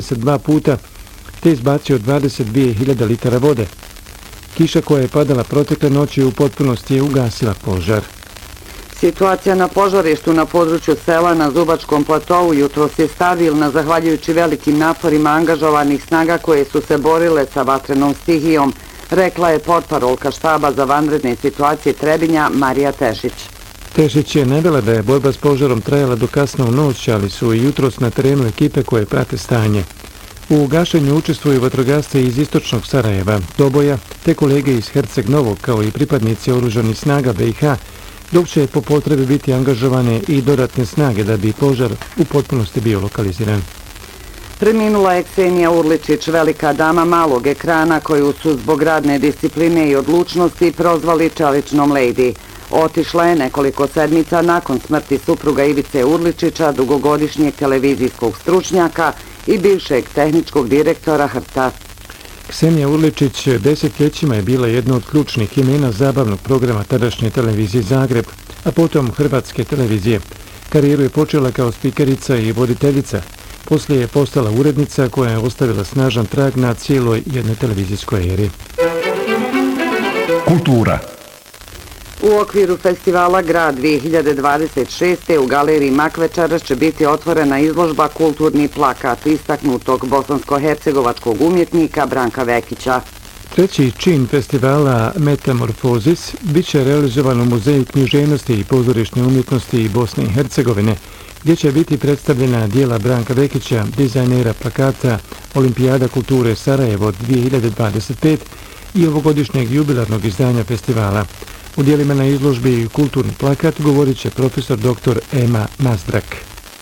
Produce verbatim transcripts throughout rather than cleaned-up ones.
dvadeset dva puta te izbacio dvadeset dvije hiljade litara vode. Kiša koja je padala protekle noći u potpunosti je ugasila požar. Situacija na požarištu na području sela na Zubačkom platovu jutros je stabilna zahvaljujući velikim naporima angažovanih snaga koje su se borile sa vatrenom stihijom, rekla je portparolka štaba za vanredne situacije Trebinja Marija Tešić. Tešić je navela da je borba s požarom trajala do kasno u noć, ali su i jutros na terenu ekipe koje prate stanje. U gašenju učestvuju vatrogasci iz istočnog Sarajeva, Doboja, te kolege iz Herceg Novog, kao i pripadnici oružanih snaga B i H, dok će po potrebi biti angažovane i dodatne snage da bi požar u potpunosti bio lokaliziran. Preminula je Ksenija Urličić, velika dama malog ekrana koju su zbog radne discipline i odlučnosti prozvali čeličnom lady. Otišla je nekoliko sedmica nakon smrti supruga Ivice Urličića, dugogodišnjeg televizijskog stručnjaka i bivšeg tehničkog direktora H R T-a. Ksenija Urličić desetljećima je bila jedna od ključnih imena zabavnog programa tadašnje televizije Zagreb, a potom Hrvatske televizije. Karijeru je počela kao spikerica i voditeljica. Poslije je postala urednica koja je ostavila snažan trag na cijeloj jednoj televizijskoj eri. Kultura. U okviru festivala Grad dvije hiljade dvadeset šeste. u galeriji Makvečara će biti otvorena izložba Kulturni plakat istaknutog bosansko-hercegovačkog umjetnika Branka Vekića. Treći čin festivala Metamorfozis bit će realizovan u Muzeju književnosti i pozorišne umjetnosti Bosne i Hercegovine, gdje će biti predstavljena dijela Branka Vekića, dizajnera plakata Olimpijada kulture Sarajevo dvije hiljade dvadeset pete i ovogodišnjeg jubilarnog izdanja festivala. U dijelima na izložbi Kulturni plakat govorit će profesor doktor Ema Mazdrak.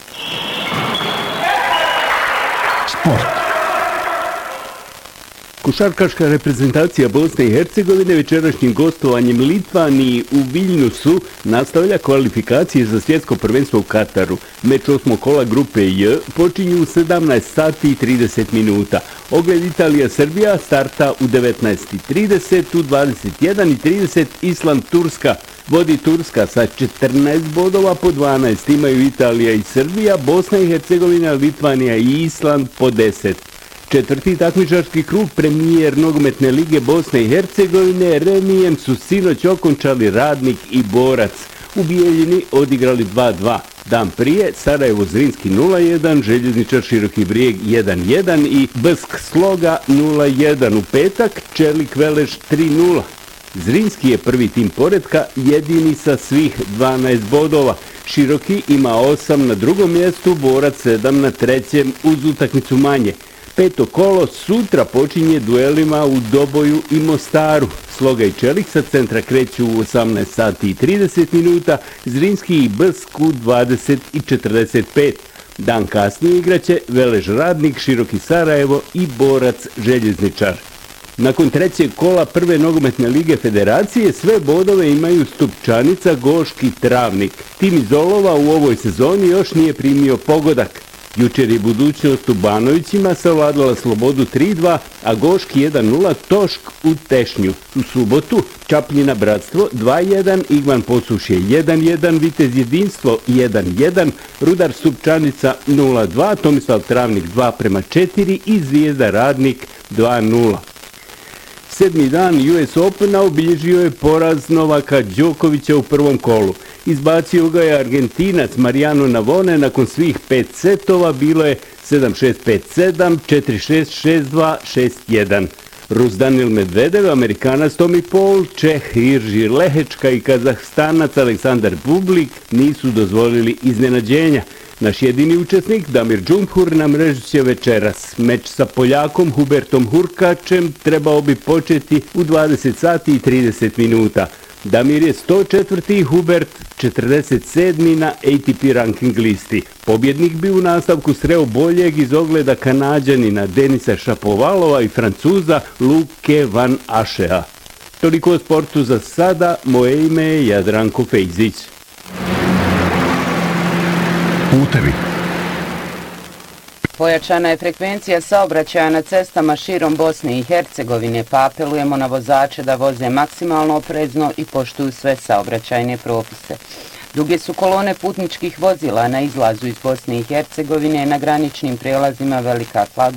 Sport. Košarkaška reprezentacija Bosne i Hercegovine večerašnjim gostovanjem Litvaniji u Viljnusu nastavlja kvalifikacije za svjetsko prvenstvo u Kataru. Meč osmog kola grupe J počinju u sedamnaest sati i trideset minuta. Ogled Italija-Srbija starta u devetnaest i trideset, u dvadeset jedan i trideset Island-Turska. Vodi Turska sa četrnaest bodova, po dvanaest imaju Italija i Srbija, Bosna i Hercegovina, Litvanija i Island po deset. Četvrti takmičarski krug premijer nogometne lige Bosne i Hercegovine remijem su sinoć okončali Radnik i Borac. U Bijeljini odigrali dva dva. Dan prije Sarajevo Zrinski nula jedan, Željezničar Široki Brijeg jedan jedan i Bsk Sloga nula jedan. U petak Čelik Veleš tri nula. Zrinski je prvi tim poretka, jedini sa svih dvanaest bodova. Široki ima osam na drugom mjestu, Borac sedam na trećem uz utakmicu manje. Peto kolo sutra počinje duelima u Doboju i Mostaru. Sloga i Čelik sa centra kreću u osamnaest sati i trideset minuta, Zrinski i Bsk u dvadeset i četrdeset pet. Dan kasnije igraće Veleš Radnik, Široki Sarajevo i Borac Željezničar. Nakon trećeg kola prve nogometne lige federacije sve bodove imaju Stupčanica, Goški, Travnik. Tim iz Olova u ovoj sezoni još nije primio pogodak. Jučer je budućnost u Banovićima savladala Slobodu tri dva, a Goški jedan nula Tošk u Tešnju. U subotu Čapljina Bratstvo dva jedan, Igman Posušje jedan jedan, Vitez Jedinstvo jedan jedan, Rudar Stupčanica nula dva, Tomislav Travnik dva prema četiri i Zvijezda Radnik dva nula. Sedmi dan U S Opena obilježio je poraz Novaka Đokovića u prvom kolu. Izbacio ga je Argentinac Mariano Navone nakon svih pet setova, bilo je sedam šest pet sedam, četiri šest šest dva šest jedan. Rus Danil Medvedev, Amerikanac Tommy Paul, Čeh Irži Lehečka i Kazahstanac Aleksandar Bublik nisu dozvolili iznenađenja. Naš jedini učesnik, Damir Džumhur, na mrežu će večeras. Meč sa Poljakom Hubertom Hurkačem trebao bi početi u dvadeset sati i trideset minuta. Damir je sto četvrti, Hubert četrdeset sedmi na A T P ranking listi. Pobjednik bi u nastavku sreo boljeg iz ogleda Kanađanina Denisa Šapovalova i Francuza Luke Van Ašea. Toliko o sportu za sada, moje ime je Jadranko Fejzić. Putevi. Pojačana je frekvencija saobraćaja na cestama širom Bosne i Hercegovine, pa apelujemo na vozače da voze maksimalno oprezno i poštuju sve saobraćajne propise. Duge su kolone putničkih vozila na izlazu iz Bosne i Hercegovine na graničnim prijelazima Velika Kladuša